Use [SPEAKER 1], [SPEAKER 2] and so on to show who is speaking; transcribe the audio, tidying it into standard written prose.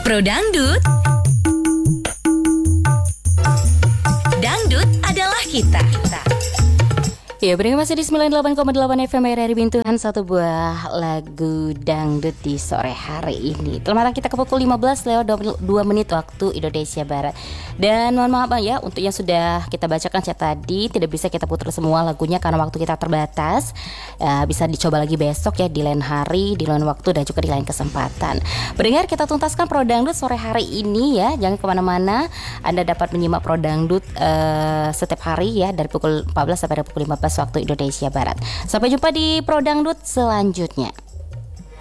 [SPEAKER 1] Pro Dangdut. Dangdut adalah kita.
[SPEAKER 2] Ya, beringat masih di 98,8 FM RRI Bintuhan, satu buah lagu dangdut di sore hari ini. Telah kita ke pukul 15 lewat 2 menit waktu Indonesia Barat. Dan mohon maaf ya untuk yang sudah kita bacakan chat tadi, tidak bisa kita putar semua lagunya karena waktu kita terbatas. Bisa dicoba lagi besok ya, di lain hari, di lain waktu, dan juga di lain kesempatan. Beringat kita tuntaskan Pro Dangdut sore hari ini ya. Jangan kemana-mana, Anda dapat menyimak Pro Dangdut setiap hari ya, dari pukul 14 sampai pukul 15 waktu Indonesia Barat. Sampai jumpa di Pro Dangdut selanjutnya.